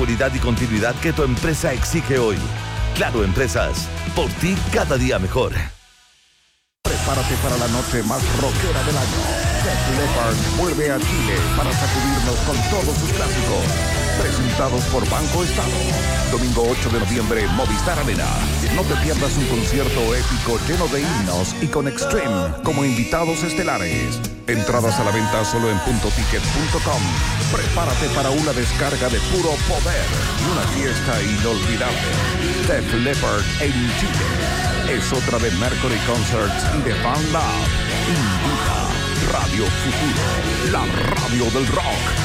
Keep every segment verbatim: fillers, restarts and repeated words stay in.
seguridad y continuidad que tu empresa exige hoy. Claro Empresas, por ti cada día mejor. Prepárate para la noche más rockera del año. Def Leppard vuelve a Chile para sacudirnos con todos sus clásicos. Presentados por Banco Estado. Domingo ocho de noviembre, Movistar Arena. No te pierdas un concierto épico lleno de himnos y con Extreme como invitados estelares. Entradas a la venta solo en punto ticket punto com. Prepárate para una descarga de puro poder y una fiesta inolvidable. Def Leppard en Chile. Es otra de Mercury Concerts y de Fan Lab. Invita Radio Futuro, la radio del rock.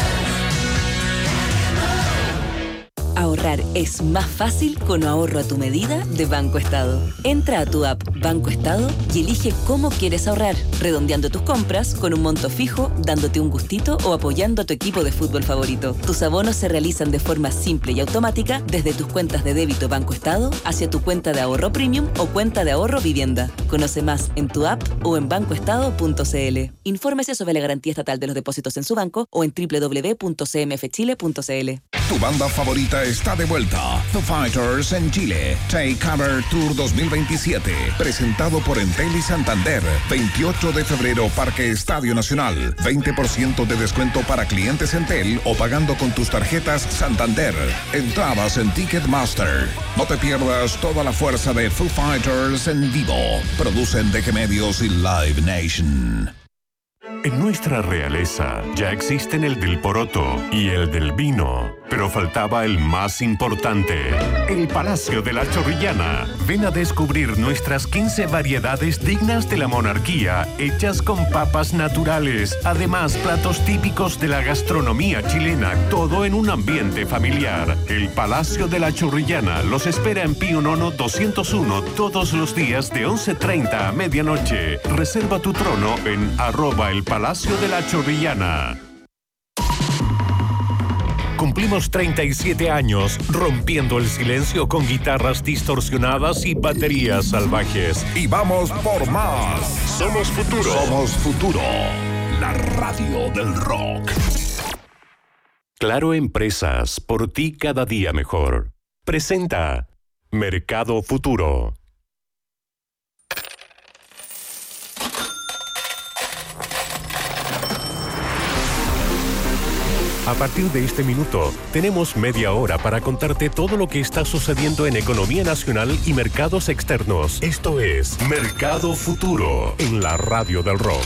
Ahorrar es más fácil con ahorro a tu medida de Banco Estado. Entra a tu app Banco Estado y elige cómo quieres ahorrar, redondeando tus compras con un monto fijo, dándote un gustito o apoyando a tu equipo de fútbol favorito. Tus abonos se realizan de forma simple y automática desde tus cuentas de débito Banco Estado hacia tu cuenta de ahorro premium o cuenta de ahorro vivienda. Conoce más en tu app o en banco estado punto c l. Infórmese sobre la garantía estatal de los depósitos en su banco o en doble u doble u doble u punto c m f chile punto c l. Tu banda favorita está de vuelta. Foo Fighters en Chile. Take Cover Tour dos mil veintisiete. Presentado por Entel y Santander. veintiocho de febrero, Parque Estadio Nacional. veinte por ciento de descuento para clientes Entel o pagando con tus tarjetas Santander. Entradas en Ticketmaster. No te pierdas toda la fuerza de Foo Fighters en vivo. Producen D G Medios y Live Nation. En nuestra realeza ya existen el del poroto y el del vino, pero faltaba el más importante, el Palacio de la Chorrillana. Ven a descubrir nuestras quince variedades dignas de la monarquía, hechas con papas naturales. Además, platos típicos de la gastronomía chilena, todo en un ambiente familiar. El Palacio de la Chorrillana los espera en Pío Nono doscientos uno todos los días de once treinta a medianoche. Reserva tu trono en arroba el Palacio de la Chorrillana. Cumplimos treinta y siete años rompiendo el silencio con guitarras distorsionadas y baterías salvajes. Y vamos por más. Somos Futuro. Somos Futuro, la radio del rock. Claro Empresas, por ti cada día mejor. Presenta Mercado Futuro. A partir de este minuto, tenemos media hora para contarte todo lo que está sucediendo en economía nacional y mercados externos. Esto es Mercado Futuro, en la radio del rock.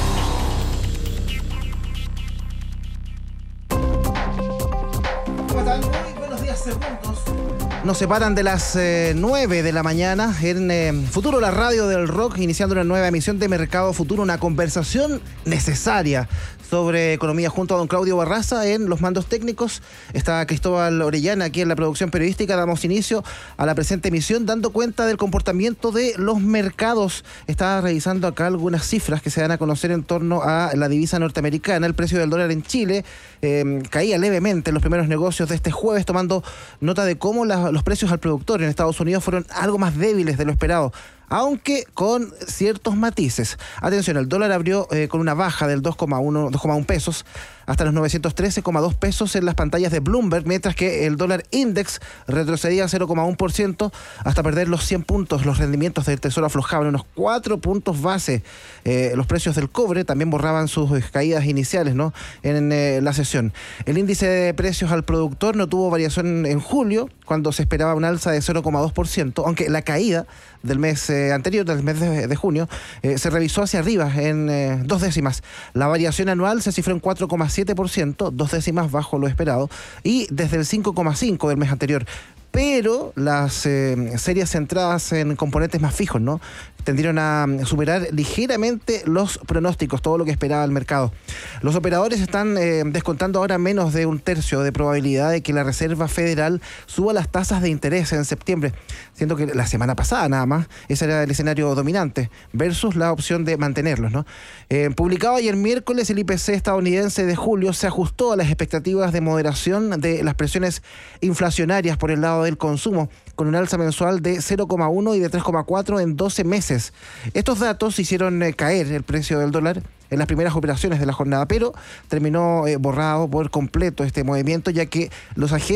¿Cómo están? Muy buenos días, segundos. Nos separan de las eh, nueve de la mañana en eh, Futuro, la radio del rock, iniciando una nueva emisión de Mercado Futuro, una conversación necesaria sobre economía junto a don Claudio Barraza en los mandos técnicos. Está Cristóbal Orellana aquí en la producción periodística. Damos inicio a la presente emisión dando cuenta del comportamiento de los mercados. Estaba revisando acá algunas cifras que se dan a conocer en torno a la divisa norteamericana. El precio del dólar en Chile eh, caía levemente en los primeros negocios de este jueves, tomando nota de cómo la, los precios al productor en Estados Unidos fueron algo más débiles de lo esperado, aunque con ciertos matices. Atención, el dólar abrió eh, con una baja del dos coma uno pesos hasta los novecientos trece coma dos pesos en las pantallas de Bloomberg, mientras que el dólar index retrocedía cero coma uno por ciento hasta perder los cien puntos. Los rendimientos del tesoro aflojaban unos cuatro puntos base. Eh, los precios del cobre también borraban sus caídas iniciales, ¿no?, en eh, la sesión. El índice de precios al productor no tuvo variación en julio, cuando se esperaba un alza de cero coma dos por ciento, aunque la caída del mes eh, anterior, del mes de, de junio, eh, se revisó hacia arriba en eh, dos décimas. La variación anual se cifró en cuatro coma siete por ciento, dos décimas bajo lo esperado, y desde el cinco coma cinco por ciento del mes anterior. Pero las eh, series centradas en componentes más fijos, ¿no?, tendieron a superar ligeramente los pronósticos, todo lo que esperaba el mercado. Los operadores están eh, descontando ahora menos de un tercio de probabilidad de que la Reserva Federal suba las tasas de interés en septiembre, siendo que la semana pasada nada más ese era el escenario dominante, versus la opción de mantenerlos, ¿no? Eh, publicado ayer miércoles, el I P C estadounidense de julio se ajustó a las expectativas de moderación de las presiones inflacionarias por el lado del consumo, con un alza mensual de cero coma uno y de tres coma cuatro en doce meses. Estos datos hicieron eh, caer el precio del dólar en las primeras operaciones de la jornada, pero terminó eh, borrado por completo este movimiento, ya que los agentes